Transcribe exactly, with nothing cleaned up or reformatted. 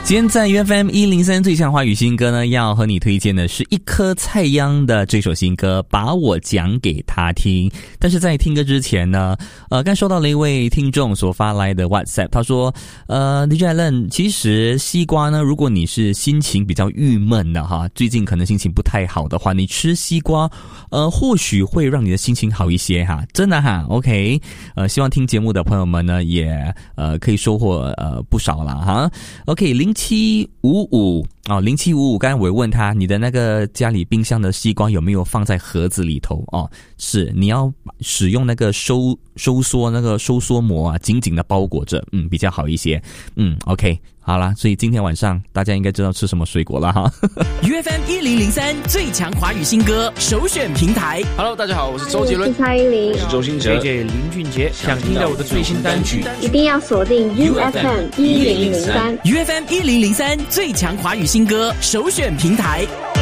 今天在 U F M 一零三最强华语新歌呢，要和你推荐的是一颗蔡央的这首新歌，把我讲给他听。但是在听歌之前呢，呃，刚收到了一位听众所发来的 WhatsApp， 他说，呃 D J Allen， 其实西瓜呢，如果你是心情比较郁闷的哈，最近可能心情不太好的话，你吃西瓜，呃，或许会让你的心情好一些哈，真的哈 ，OK， 呃，希望听节目的朋友们呢，也呃可以收获呃不少啦哈 ，OK， 零七五五哦，零七五五，刚才我问他，你的那个家里冰箱的西瓜有没有放在盒子里头哦？是，你要使用那个收收缩那个收缩膜啊，紧紧的包裹着，嗯，比较好一些。嗯 ，OK， 好啦，所以今天晚上大家应该知道吃什么水果了哈。 U F M 一零零三最强华语新歌首选平台。 Hello， 大家好，我是周杰伦， 我是蔡依林， 我是周兴哲 ，J J 林俊杰。想听到我的最新单曲， 一定要锁定 U F M 一零零三 U F M 一零零三最强华语新歌首选平台。